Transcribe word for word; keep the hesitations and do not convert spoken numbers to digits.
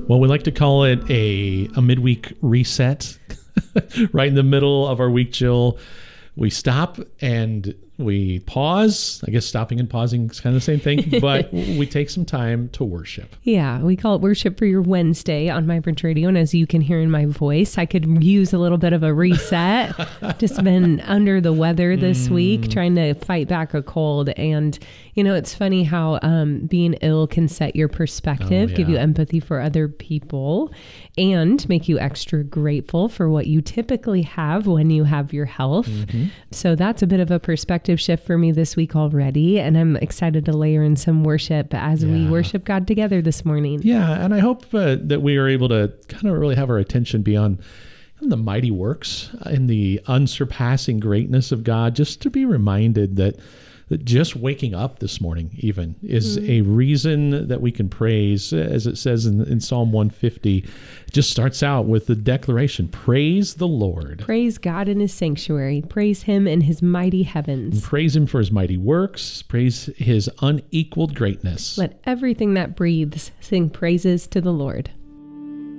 Well, we like to call it a, a midweek reset. Right in the middle of our week chill, we stop and we pause. I guess stopping and pausing is kind of the same thing, but we take some time to worship. Yeah, we call it Worship for Your Wednesday on Vibrant Radio. And as you can hear in my voice, I could use a little bit of a reset. Just been under the weather this mm. week, trying to fight back a cold. And, you know, it's funny how um, being ill can set your perspective, oh, yeah. give you empathy for other people, and make you extra grateful for what you typically have when you have your health. Mm-hmm. So that's a bit of a perspective shift for me this week already, and I'm excited to layer in some worship as yeah. we worship God together this morning. Yeah, and I hope uh, that we are able to kind of really have our attention beyond the mighty works and the unsurpassing greatness of God, just to be reminded that that just waking up this morning even is mm-hmm. a reason that we can praise. As it says in, in Psalm one fifty, it just starts out with the declaration, praise the Lord. Praise God in his sanctuary. Praise him in his mighty heavens. And praise him for his mighty works. Praise his unequaled greatness. Let everything that breathes sing praises to the Lord.